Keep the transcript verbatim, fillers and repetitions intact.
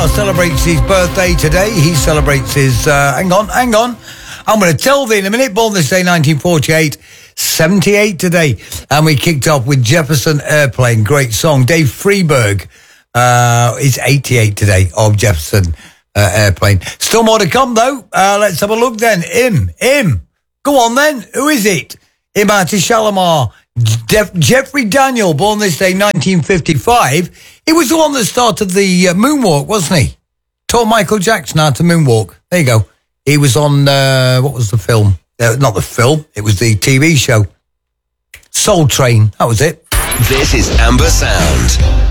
Shalimar celebrates his birthday today. He celebrates his, uh, hang on, hang on. I'm going to tell thee in a minute. Born this day, nineteen forty-eight, seventy-eight today. And we kicked off with Jefferson Airplane. Great song. Dave Freeberg uh, is eighty-eight today of Jefferson uh, Airplane. Still more to come, though. Uh, let's have a look then. Im, Im. Go on then. Who is it? Imati Shalimar. Def- Jeffrey Daniel, born this day, nineteen fifty-five. He was the one that started the uh, moonwalk, wasn't he? Taught Michael Jackson how to moonwalk. There you go. He was on, uh, what was the film? Uh, not the film, it was the T V show. Soul Train, that was it. This is Amber Sound.